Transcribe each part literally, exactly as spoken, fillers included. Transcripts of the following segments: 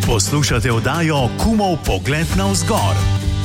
Poslušate oddajo Kumov pogled navzgor.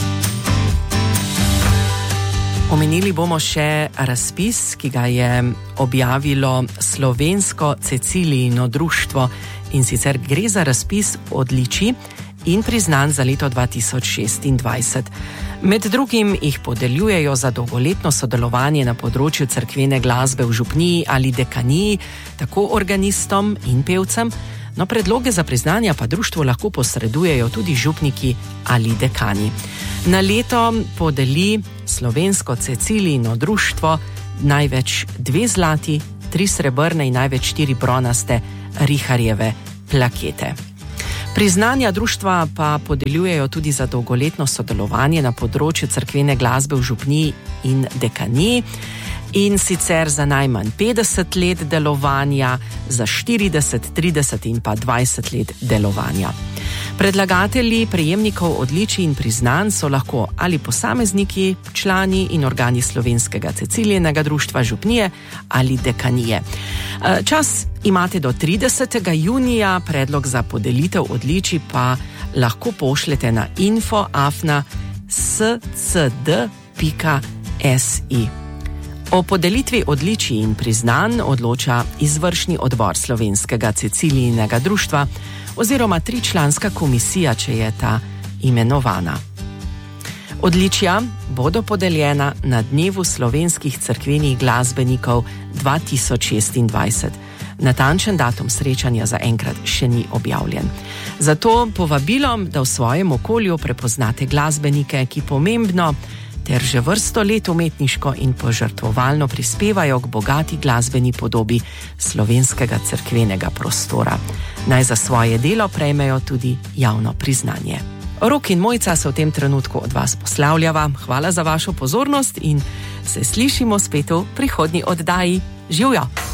Omenili bomo še razpis, ki ga je objavilo Slovensko Cecilijino društvo, in sicer gre za razpis odličij in priznanj za leto dva tisoč šestindvajset. Med drugim jih podeljujejo za dolgoletno sodelovanje na področju cerkvene glasbe v župniji ali dekaniji, tako organistom in pevcem. No, predloge za priznanja pa društvu lahko posredujejo tudi župniki ali dekani. Na leto podeli Slovensko Cecilijino društvo največ dve zlati, tri srebrne in največ štiri bronaste Riharjeve plakete. Priznanja društva pa podeljujejo tudi za dolgoletno sodelovanje na področju cerkvene glasbe v župniji in dekaniji, in sicer za najmanj petdeset let delovanja, za štirideset, trideset in pa dvajset let delovanja. Predlagatelji prejemnikov odličij in priznanj so lahko ali posamezniki, člani in organi Slovenskega Cecilijinega društva, župnije ali dekanije. Čas imate do tridesetega junija, predlog za podelitev odličij pa lahko pošljete na info afna s c d pika s i. O podelitvi odličij in priznanj odloča izvršni odbor Slovenskega Cecilijinega društva oziroma tričlanska komisija, če je ta imenovana. Odličja bodo podeljena na dnevu slovenskih cerkvenih glasbenikov dva tisoč šestindvajset. Natančen datum srečanja zaenkrat še ni objavljen. Zato povabilom, da v svojem okolju prepoznate glasbenike, ki pomembno ter že vrsto let umetniško in požrtvovalno prispevajo k bogati glasbeni podobi slovenskega cerkvenega prostora. Naj za svoje delo prejmejo tudi javno priznanje. Rok in Mojca se v tem trenutku od vas poslavljava. Hvala za vašo pozornost in se slišimo spet v prihodnji oddaji. Živjo!